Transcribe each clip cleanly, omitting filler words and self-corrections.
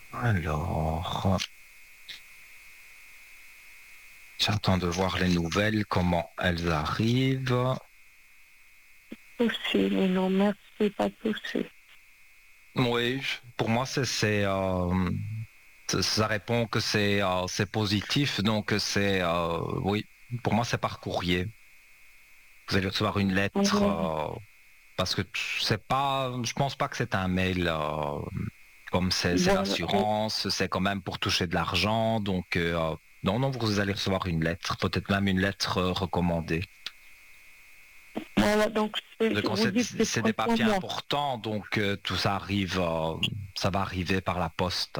Alors, j'attends de voir les nouvelles, comment elles arrivent. Touché, mais non, merci, pas touché. Oui, pour moi, ça répond que c'est positif, donc oui, pour moi, c'est par courrier. Vous allez recevoir une lettre, parce que je pense pas que c'est un mail, comme c'est Voilà, l'assurance, c'est quand même pour toucher de l'argent, donc non, non, vous allez recevoir une lettre, peut-être même une lettre recommandée. voilà, donc je Quand vous dis que c'est c'est des prochain papiers mois. importants, donc tout ça arrive, ça va arriver par la poste.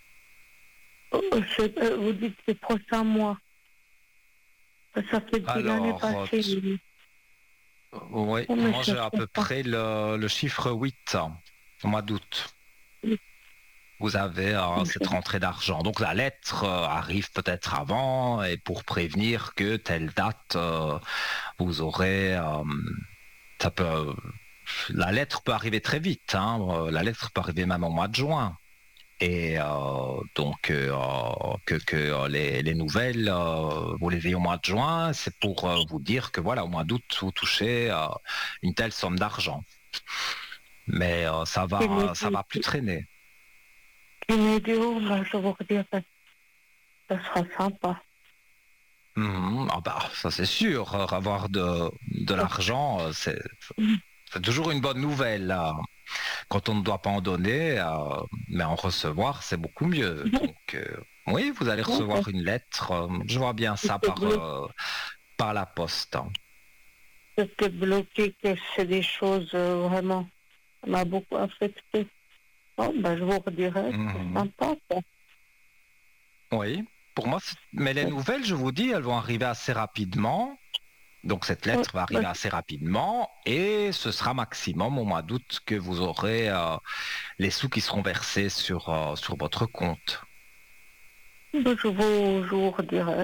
Vous dites que c'est prochain mois. Ça fait depuis l'année Alors, passée. oui, Oh, mais moi je j'ai à sais peu pas. près le chiffre 8 au mois d'août. Vous avez cette rentrée d'argent. Donc la lettre arrive peut-être avant et pour prévenir que telle date, vous aurez... ça peut, la lettre peut arriver très vite. Hein, la lettre peut arriver même au mois de juin. Et donc que les nouvelles, vous les ayez au mois de juin, c'est pour vous dire que voilà, au mois d'août, vous touchez une telle somme d'argent. Mais ça va plus traîner. Une vidéo, ben, je vous redire, ça sera sympa. Ah bah, ça c'est sûr, avoir de l'argent, c'est toujours une bonne nouvelle. Là. Quand on ne doit pas en donner, mais en recevoir, c'est beaucoup mieux. Donc, oui, vous allez recevoir une lettre. Je vois bien ça par la poste. C'était bloqué, que c'est des choses vraiment, ça m'a beaucoup affecté. Oh, ben, je vous redirai, c'est Mhm. sympa, ça. Oui, pour moi, mais les nouvelles, je vous dis, elles vont arriver assez rapidement. Donc cette Ouais, lettre va arriver assez rapidement et ce sera maximum au mois d'août que vous aurez les sous qui seront versés sur votre compte. ben, je vous redirai.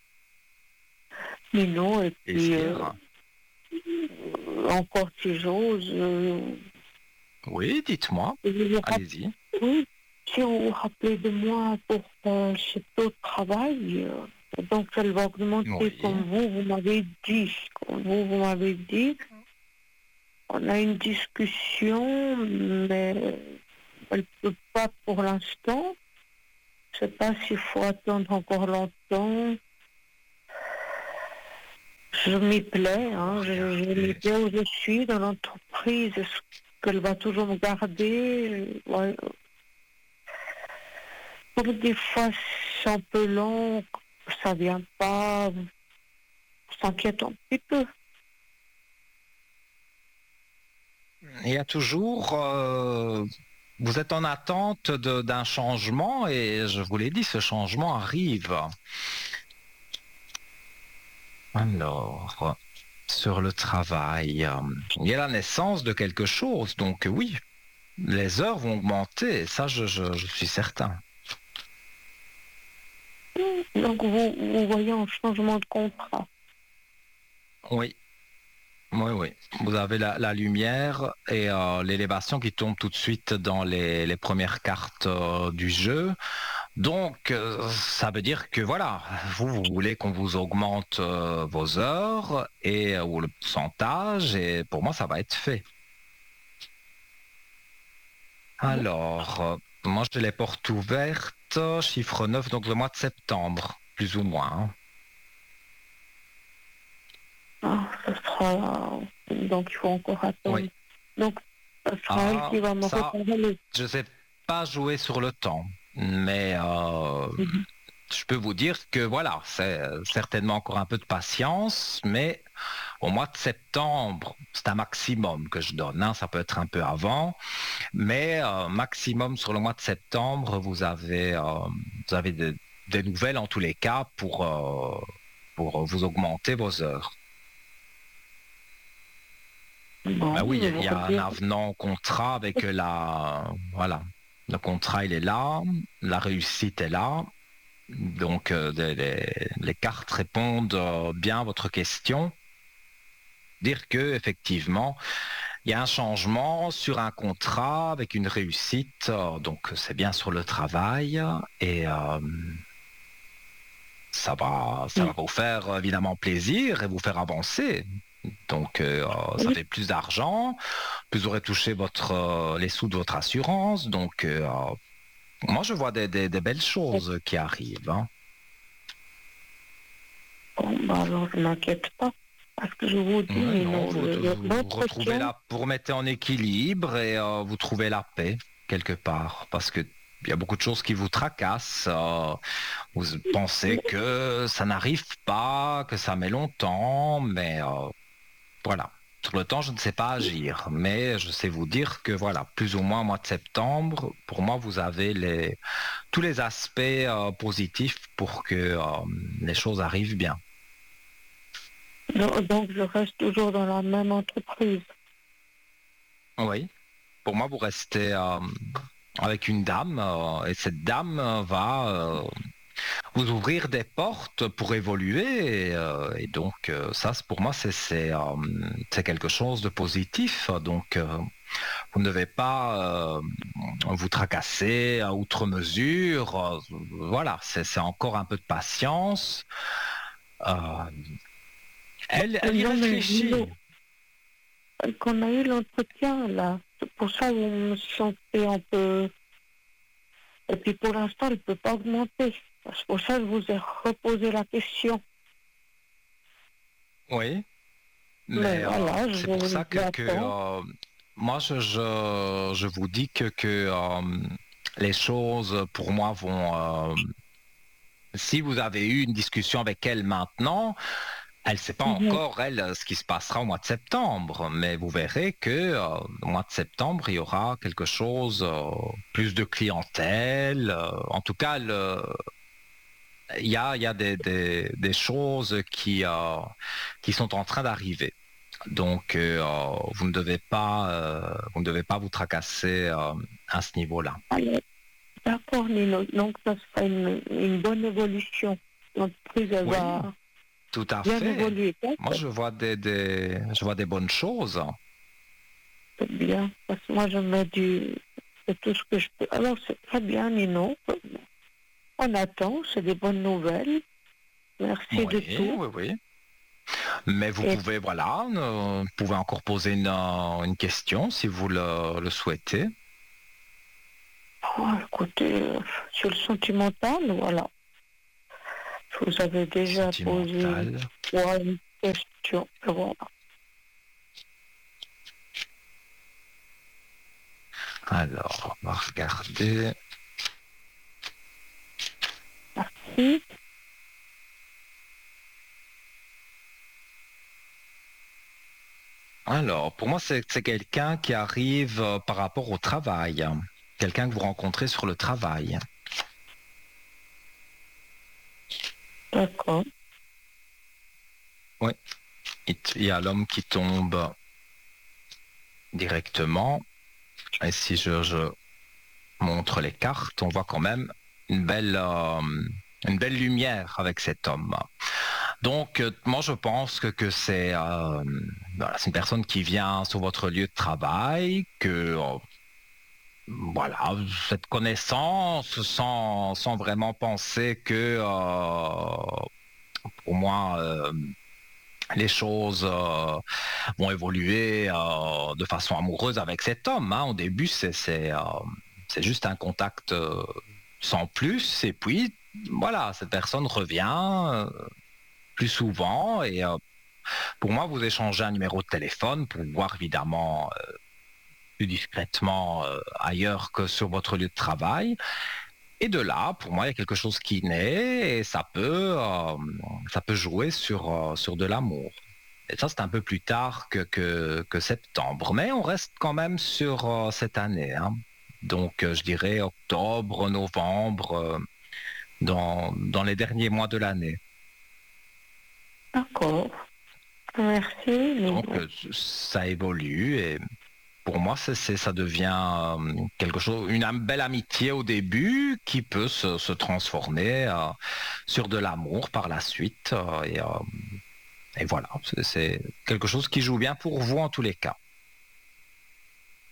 Mais non, et puis, Plaisir. encore si j'ose, Oui, dites-moi. je vous Allez-y. oui, si vous vous rappelez de moi pour chez d'autres travail, donc elle va augmenter Oui. comme vous m'avez dit. Comme vous m'avez dit. On a une discussion, mais elle ne peut pas pour l'instant. Je ne sais pas s'il faut attendre encore longtemps. Je m'y plais, hein. Je m'y Regardez. plais où je suis dans l'entreprise. Est-ce qu'elle va toujours me garder? Ouais. Comme des fois, c'est un peu long, ça vient pas, on s'inquiète un petit peu. Il y a toujours, vous êtes en attente d'un changement et je vous l'ai dit, ce changement arrive. Alors, sur le travail, il y a la naissance de quelque chose, donc oui, les heures vont augmenter, ça je suis certain. Donc vous voyez un changement de contrat. Oui, oui, oui. Vous avez la lumière et l'élévation qui tombe tout de suite dans les premières cartes du jeu. Donc, ça veut dire que voilà, vous voulez qu'on vous augmente vos heures et ou le pourcentage, et pour moi, ça va être fait. Alors, moi, j'ai les portes ouvertes, chiffre 9, donc le mois de septembre, plus ou moins. Hein. Ah, ça sera, donc il faut encore Oui. attendre. Donc, ça sera elle Ah, qui va me ça, reparler. je ne sais pas jouer sur le temps, mais Mhm. je peux vous dire que voilà, c'est certainement encore un peu de patience, mais au mois de septembre, c'est un maximum que je donne. Hein, ça peut être un peu avant, mais maximum sur le mois de septembre, vous avez des nouvelles en tous les cas pour vous augmenter vos heures. Bon, Ben oui, je il vous y a un redire. avenant au contrat avec voilà, le contrat il est là, la réussite est là. Donc les cartes répondent bien à votre question. Dire que effectivement, il y a un changement sur un contrat avec une réussite, donc c'est bien sur le travail et ça va vous faire évidemment plaisir et vous faire avancer. Donc ça Oui, fait plus d'argent, plus vous aurez touché les sous de votre assurance. Donc moi je vois des belles choses qui arrivent, hein. bon, bah alors je m'inquiète pas. Parce que je vous dis, Ouais, mais non, non, vous retrouvez l'entretien, vous remettez en équilibre et vous trouvez la paix quelque part parce que il y a beaucoup de choses qui vous tracassent. Vous pensez que ça n'arrive pas, que ça met longtemps, mais voilà. Sur le temps, je ne sais pas agir, mais je sais vous dire que voilà, plus ou moins au mois de septembre, pour moi, vous avez tous les aspects positifs pour que les choses arrivent bien. donc je reste toujours dans la même entreprise. Oui. Pour moi, vous restez avec une dame et cette dame va vous ouvrir des portes pour évoluer et donc ça, pour moi, c'est quelque chose de positif. Donc, vous ne devez pas vous tracasser à outre mesure. Voilà, c'est encore un peu de patience. Euh, elle y Non, mais réfléchit. disons qu'on a eu l'entretien, là. C'est pour ça que vous me sentez un peu... Et puis pour l'instant, elle ne peut pas augmenter. C'est pour ça que je vous ai reposé la question. Oui, Mais mais voilà, c'est pour ça que j'attends. moi, je vous dis que les choses, pour moi, vont... si vous avez eu une discussion avec elle maintenant, elle ne sait pas Mhm. encore, elle, ce qui se passera au mois de septembre, mais vous verrez que au mois de septembre, il y aura quelque chose, plus de clientèle. En tout cas, il y a des choses qui sont en train d'arriver. Donc, vous ne devez pas vous tracasser à ce niveau-là. Allez, d'accord, Nino. Donc, ça sera une bonne évolution. L'entreprise, elle Oui, va tout à bien fait. évoluer. Donc, Moi, je vois des bonnes choses. c'est bien. Parce que moi, je mets c'est tout ce que je peux. Alors, c'est très bien, Nino. On attend. C'est des bonnes nouvelles. Merci de Oui, tout. oui, oui. Mais vous Et pouvez, voilà, vous pouvez encore poser une question si vous le souhaitez. oh, écoutez, sur le sentimental, voilà. Je vous avais déjà posé Sentimentale. une question. Et voilà. Alors, on va regarder. Si, Alors, pour moi, c'est quelqu'un qui arrive par rapport au travail. Quelqu'un que vous rencontrez sur le travail. d'accord. Oui, il y a l'homme qui tombe directement. Et si je montre les cartes, on voit quand même une une belle lumière avec cet homme. Donc, moi, je pense que voilà, c'est une personne qui vient sur votre lieu de travail, que voilà, cette connaissance sans vraiment penser que pour moi, les choses vont évoluer de façon amoureuse avec cet homme, hein. Au début, c'est juste un contact sans plus, et puis voilà, cette personne revient plus souvent, et pour moi, vous échangez un numéro de téléphone pour voir évidemment plus discrètement ailleurs que sur votre lieu de travail. Et de là, pour moi, il y a quelque chose qui naît et ça peut jouer sur de l'amour. Et ça, c'est un peu plus tard que septembre. Mais on reste quand même sur cette année, hein. Donc, je dirais octobre, novembre, dans les derniers mois de l'année. D'accord. Merci, Donc, Nino. ça évolue et pour moi, ça devient quelque chose, belle amitié au début qui peut se transformer sur de l'amour par la suite. Et voilà, c'est quelque chose qui joue bien pour vous en tous les cas.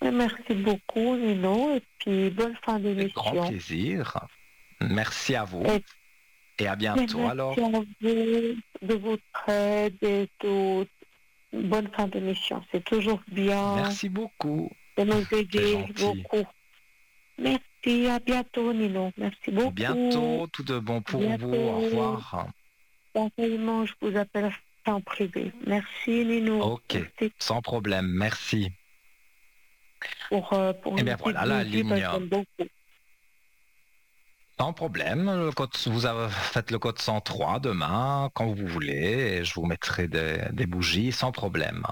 Et merci beaucoup, Nino, et puis bonne fin Avec grand d'émission. plaisir. Merci à vous Et et à bientôt alors. merci à vous de votre aide et de bonne fin d'émission. C'est toujours bien Merci beaucoup. de nous C'est aider gentil. beaucoup. Merci, à bientôt, Nino. Merci beaucoup. Bientôt, tout de bon À pour vous. Au bientôt. revoir. Certainement, je vous appelle en privé. Merci, Nino. Ok, Merci sans problème. Merci. pour Eh une bien petite voilà, la musique, parce ligne. que j'aime beaucoup. Sans problème. Vous avez, faites le code 103 demain, quand vous voulez, et je vous mettrai des bougies sans problème.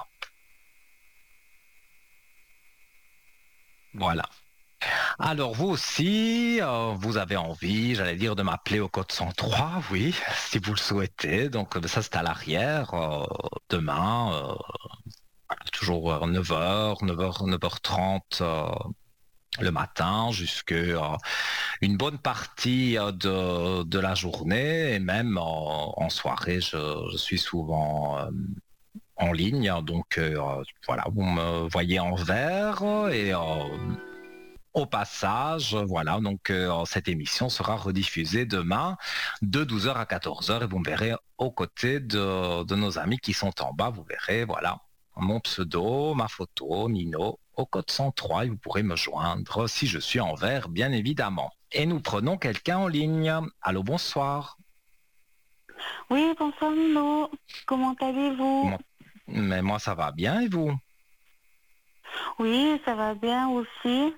Voilà. Alors vous aussi, vous avez envie, j'allais dire, de m'appeler au code 103, oui, si vous le souhaitez. Donc ça c'est à l'arrière, demain, toujours 9h, 9h, 9h30 le matin, jusqu'à une bonne partie de la journée, et même en soirée, je suis souvent en ligne. Donc voilà, vous me voyez en vert et au passage, voilà, donc cette émission sera rediffusée demain de 12h à 14h et vous me verrez aux côtés de nos amis qui sont en bas. Vous verrez, voilà, mon pseudo, ma photo, Nino, au code 103 et vous pourrez me joindre si je suis en vert, bien évidemment. Et nous prenons quelqu'un en ligne. Allô, bonsoir. Oui, bonsoir Nino. Comment allez-vous? Comment- Mais moi, ça va bien et vous? Oui, ça va bien aussi.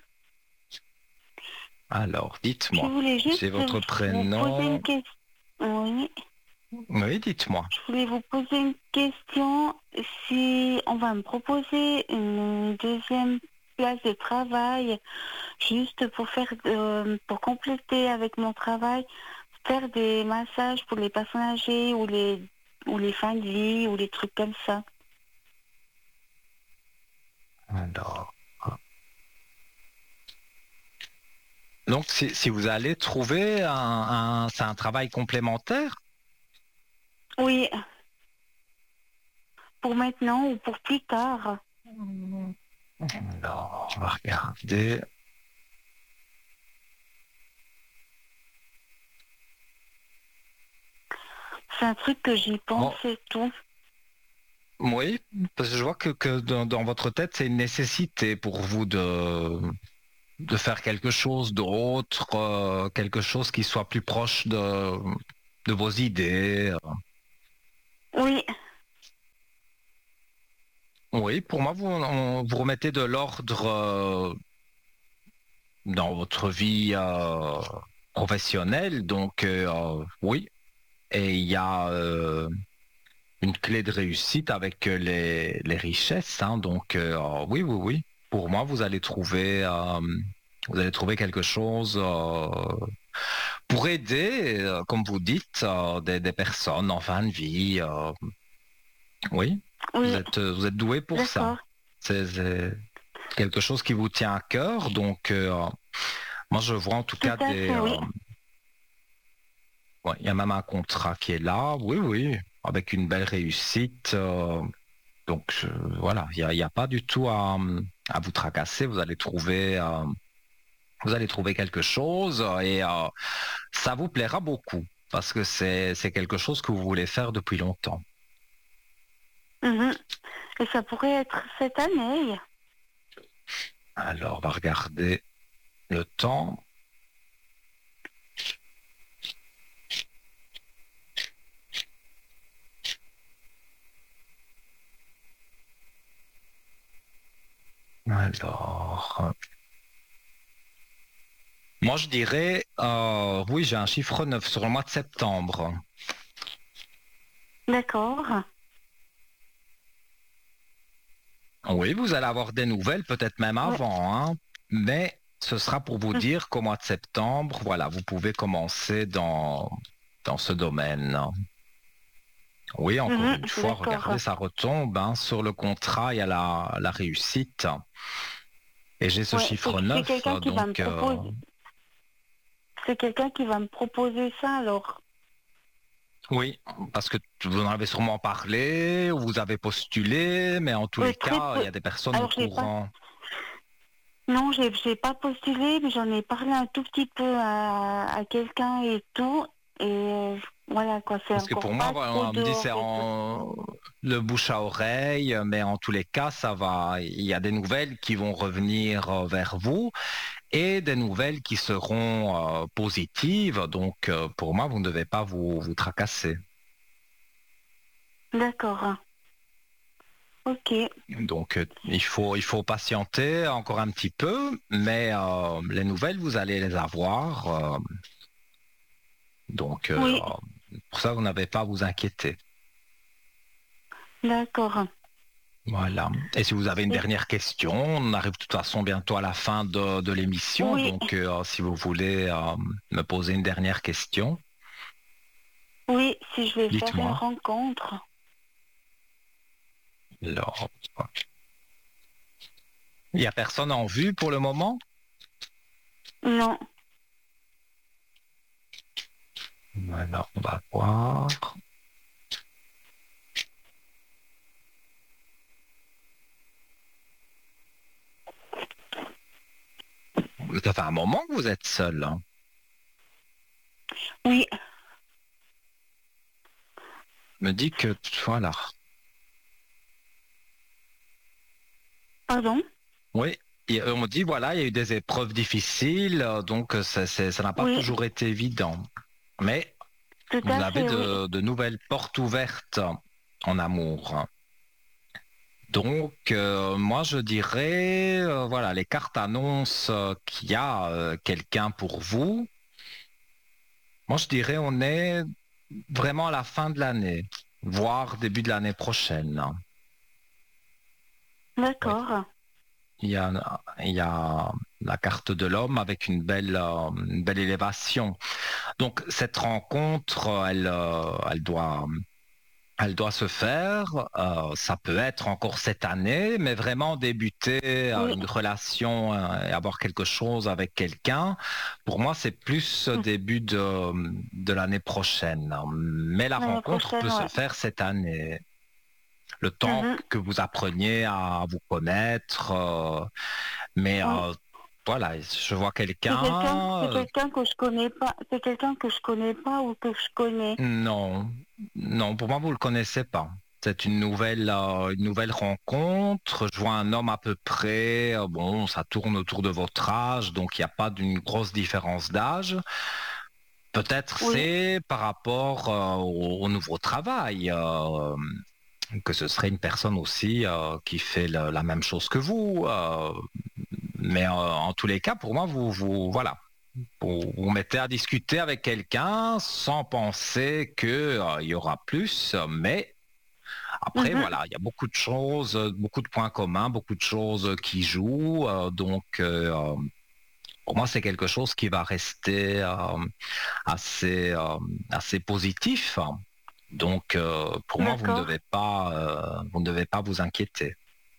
Alors, Je dites-moi, voulais j'ai juste votre vous poser prénom. une question. Oui, Oui, dites-moi. je voulais vous poser une question. Si on va me proposer une deuxième place de travail, juste pour pour compléter avec mon travail, faire des massages pour les personnes âgées ou les fins de vie ou les trucs comme ça. Alors. Donc, si vous allez trouver c'est un travail complémentaire. Oui, pour maintenant ou pour plus tard. Alors, on va regarder. C'est un truc que j'y pense Oh, et tout. oui, parce que je vois que dans votre tête, c'est une nécessité pour vous de faire quelque chose d'autre, quelque chose qui soit plus proche de vos idées. Oui, Oui, pour moi, vous remettez de l'ordre dans votre vie professionnelle. Donc, oui. Et il y a une clé de réussite avec les richesses. Hein. Donc, oui, oui, oui. Pour moi, vous allez trouver quelque chose pour aider, comme vous dites, des personnes en fin de vie. Oui, oui, vous êtes doué pour ça. d'accord. C'est quelque chose qui vous tient à cœur. Donc, moi, je vois en tout Tout cas à fait, oui. ouais, il y a même un contrat qui est là. Oui, oui, avec une belle réussite. Donc voilà, il y a pas du tout à vous tracasser. Vous allez trouver quelque chose et ça vous plaira beaucoup parce que c'est quelque chose que vous voulez faire depuis longtemps. Mhm. Et ça pourrait être cette année. Alors, on va regarder le temps. Alors, moi je dirais, oui, j'ai un chiffre 9 sur le mois de septembre. D'accord. Oui, vous allez avoir des nouvelles, peut-être même Ouais. avant, hein, mais ce sera pour vous Mhm. dire qu'au mois de septembre, voilà, vous pouvez commencer dans ce domaine. Oui, encore Mhm, une fois, regardez, d'accord. ça retombe hein, sur le contrat, il y a la réussite. Et j'ai ce Ouais, chiffre c'est 9, quelqu'un qui va me donc proposer. C'est quelqu'un qui va me proposer ça alors. oui, parce que vous en avez sûrement parlé, ou vous avez postulé, mais en tous les Très cas, il peu. y a des personnes au Alors j'ai pas. courant. Non, j'ai pas postulé, mais j'en ai parlé un tout petit peu à quelqu'un et tout. Et voilà, quoi, c'est Parce que encore pour moi, pas voilà, trop on me dit dehors c'est et tout. le bouche à oreille, mais en tous les cas, ça va. Il y a des nouvelles qui vont revenir vers vous et des nouvelles qui seront positives. Donc, pour moi, vous ne devez pas vous tracasser. D'accord. Ok. Donc, il faut patienter encore un petit peu, mais les nouvelles, vous allez les avoir. Donc, Oui, pour ça, vous n'avez pas à vous inquiéter. d'accord. Voilà. Et si vous avez une Et- dernière question, on arrive de toute façon bientôt à la fin de l'émission. Oui, Donc, si vous voulez me poser une dernière question, oui, si je vais faire une dites-moi. rencontre. Alors, il n'y a personne en vue pour le moment? Non, Voilà, on va voir. Ça fait un moment que vous êtes seul, hein. oui, Me dit que, voilà. pardon. Oui, et on me dit, voilà, il y a eu des épreuves difficiles, donc ça n'a pas Oui, toujours été évident. Mais tout vous à avez fait, oui. de nouvelles portes ouvertes en amour. Donc, moi, je dirais, voilà, les cartes annoncent qu'il y a quelqu'un pour vous. Moi, je dirais, on est vraiment à la fin de l'année, voire début de l'année prochaine. Oui. D'accord. Il y a la carte de l'homme avec une belle élévation. Donc, cette rencontre, elle doit se faire. Ça peut être encore cette année, mais vraiment débuter Oui. une relation et avoir quelque chose avec quelqu'un, pour moi, c'est plus Mm. début de l'année prochaine. Mais la L'année rencontre peut prochaine, se ouais. faire cette année. Le temps Mhm. que vous appreniez à vous connaître, mais Oui. voilà, je vois C'est quelqu'un. quelqu'un que je connais pas. C'est quelqu'un que je connais pas ou que je connais. Non, non, pour moi, vous le connaissez pas. C'est une nouvelle rencontre. Je vois un homme à peu près, bon, ça tourne autour de votre âge, donc il n'y a pas d'une grosse différence d'âge. Peut-être Oui. c'est par rapport au nouveau travail, que ce serait une personne aussi qui fait la même chose que vous. Mais en tous les cas, pour moi, voilà, vous mettez à discuter avec quelqu'un sans penser que il y aura plus, mais après Mhm. voilà, il y a beaucoup de choses, beaucoup de points communs, beaucoup de choses qui jouent, donc pour moi c'est quelque chose qui va rester assez assez positif. Donc pour moi D'accord. vous ne devez pas vous inquiéter.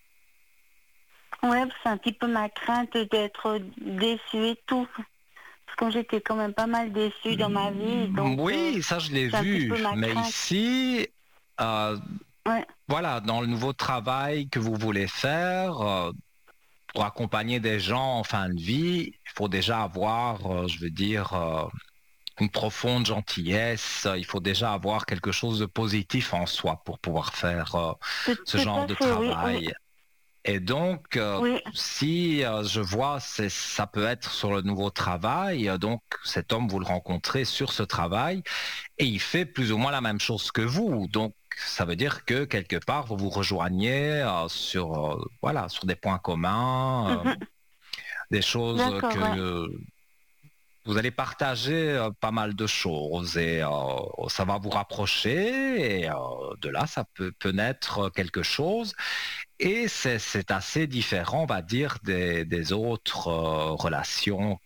Ouais, c'est un petit peu ma crainte d'être déçue et tout. Parce que j'étais quand même pas mal déçue dans ma vie, donc Oui, ça je l'ai c'est un petit vu, peu ma mais crainte. ici, euh, Ouais. voilà, dans le nouveau travail que vous voulez faire, pour accompagner des gens en fin de vie, il faut déjà avoir, je veux dire, une profonde gentillesse, il faut déjà avoir quelque chose de positif en soi pour pouvoir faire ce Tout genre à de fait, oui, oui, travail. Et donc, oui. si je vois, ça peut être sur le nouveau travail, donc cet homme, vous le rencontrez sur ce travail et il fait plus ou moins la même chose que vous. Donc, ça veut dire que quelque part, vous vous rejoignez voilà, sur des points communs, Mhm. des choses D'accord, que ouais. vous allez partager pas mal de choses et ça va vous rapprocher et de là, ça peut naître quelque chose. Et c'est assez différent, on va dire, des autres relations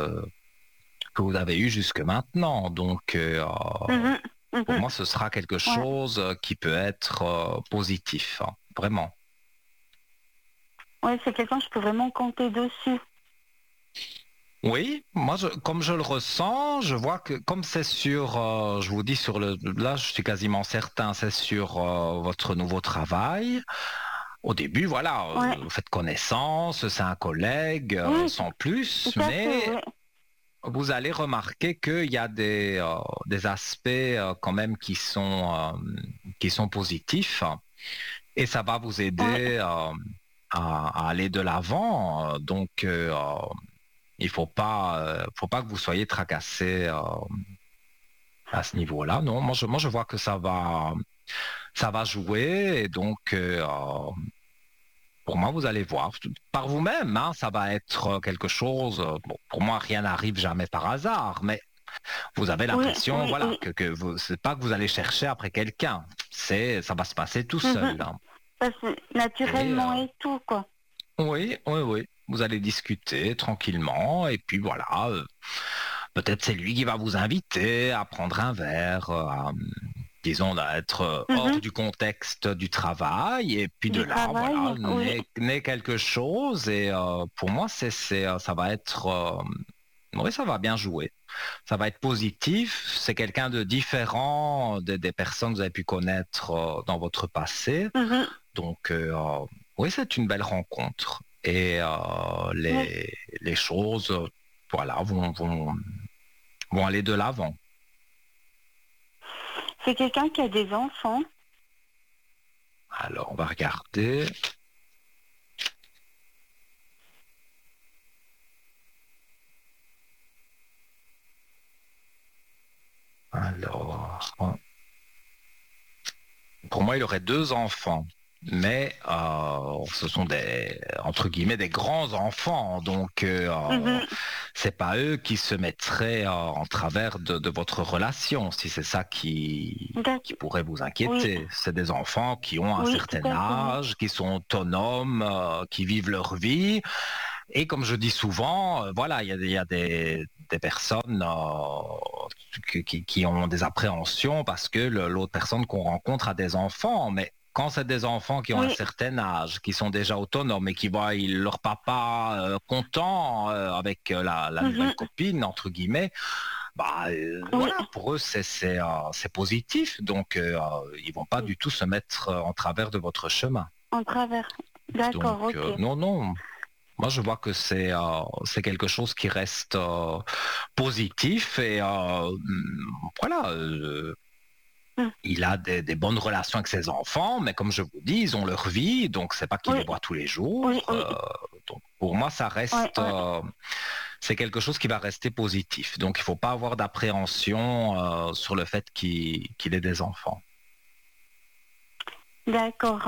que vous avez eues jusque maintenant. Donc, Mhm. pour Mhm. moi, ce sera quelque Ouais. chose qui peut être positif, hein, vraiment. Ouais, c'est quelqu'un que je peux vraiment compter dessus. Oui, moi, comme je le ressens, je vois que comme c'est sur, je vous dis sur là, je suis quasiment certain, c'est sur votre nouveau travail. Au début, voilà, Ouais. vous faites connaissance, c'est un collègue, Oui, sans plus, tout à fait, mais oui. vous allez remarquer qu'il y a des aspects quand même qui sont positifs et ça va vous Ouais. aider à aller de l'avant. Donc, il faut pas que vous soyez tracassé à ce niveau-là. Non, moi, je vois que ça va jouer et donc, pour moi, vous allez voir par vous-même. Hein, ça va être quelque chose. Bon, pour moi, rien n'arrive jamais par hasard, mais vous avez Oui, l'impression, oui, voilà, oui. que vous, c'est pas que vous allez chercher après quelqu'un. Ça va se passer tout Mhm. seul. Hein. Ça, c'est Et naturellement et tout, quoi. oui, oui, oui. Vous allez discuter tranquillement et puis voilà. Peut-être c'est lui qui va vous inviter à prendre un verre, disons, à être hors Mhm. du contexte du travail et puis de Du là, voilà, travail, oui. naît quelque chose et pour moi, ça va être, oui, ça va bien jouer. Ça va être positif. C'est quelqu'un de différent des personnes que vous avez pu connaître dans votre passé. Mhm. Donc, oui, c'est une belle rencontre. Et Oui. les choses, voilà, vont aller de l'avant. C'est quelqu'un qui a des enfants. Alors, on va regarder. Alors, pour moi, il aurait deux enfants. Mais ce sont entre guillemets, des grands enfants. Donc, Mhm. c'est pas eux qui se mettraient en travers de votre relation, si c'est ça qui pourrait vous Oui, inquiéter. C'est des enfants qui ont un oui, tout certain à fait. âge, qui sont autonomes, qui vivent leur vie. Et comme je dis souvent, voilà, il y a des personnes qui ont des appréhensions parce que l'autre personne qu'on rencontre a des enfants. Mais quand c'est des enfants qui ont un Oui, certain âge, qui sont déjà autonomes et qui voient leur papa content avec la nouvelle mhm. copine, entre guillemets, bah, Oui, voilà, pour eux, c'est positif. Donc, ils vont pas du tout se mettre en travers de votre chemin. en travers. Donc, D'accord, ok. non, non. Moi, je vois que c'est quelque chose qui reste positif et voilà. Mm. Il a des bonnes relations avec ses enfants, mais comme je vous dis, ils ont leur vie, donc c'est pas qu'il les Oui, voit tous les oui, jours. oui. Donc pour moi, Ouais, ouais. c'est quelque chose qui va rester positif. Donc il faut pas avoir d'appréhension sur le fait qu'il ait des enfants. D'accord.